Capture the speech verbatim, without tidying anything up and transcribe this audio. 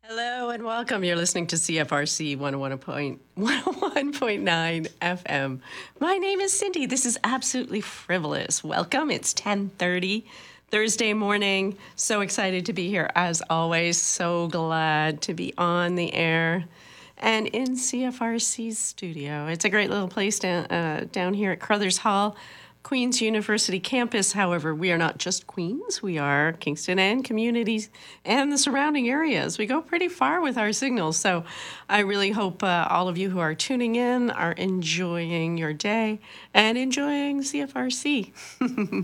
Hello and welcome. You're listening to C F R C one oh one point one oh one point nine F M. My name is Cindy. This is Absolutely Frivolous. Welcome. It's ten thirty Thursday morning. So excited to be here as always. So glad to be on the air and in C F R C's studio. It's a great little place down, uh, down here at Crothers Hall, Queen's University campus. However, we are not just Queens, we are Kingston and communities and the surrounding areas. We go pretty far with our signals. So I really hope uh, all of you who are tuning in are enjoying your day and enjoying C F R C.